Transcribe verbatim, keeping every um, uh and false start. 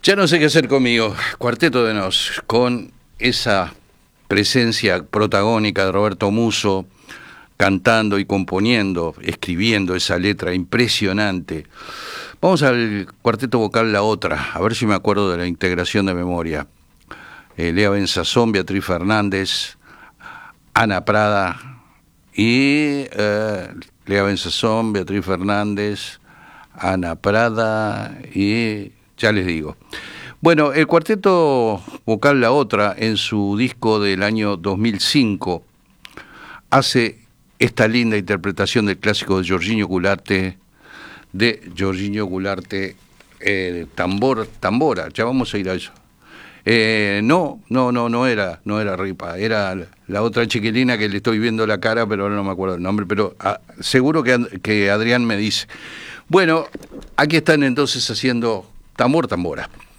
Ya no sé qué hacer conmigo. Cuarteto de Nos, con esa presencia protagónica de Roberto Musso, cantando y componiendo, escribiendo esa letra impresionante. Vamos al cuarteto vocal La Otra, a ver si me acuerdo de la integración de memoria. Eh, Lea Benzazón, Beatriz Fernández, Ana Prada y eh, Lea Benzazón, Beatriz Fernández, Ana Prada y ya les digo. Bueno, el cuarteto vocal La Otra, en su disco del año dos mil cinco, hace esta linda interpretación del clásico de Jorginho Gularte, de Jorginho Gularte, eh, Tambor, Tambora, ya vamos a ir a eso. Eh, no, no, no, no era, no era Ripa, era la otra chiquilina que le estoy viendo la cara, pero ahora no me acuerdo el nombre, pero ah, seguro que, que Adrián me dice. Bueno, aquí están entonces haciendo Tambor, Tambora.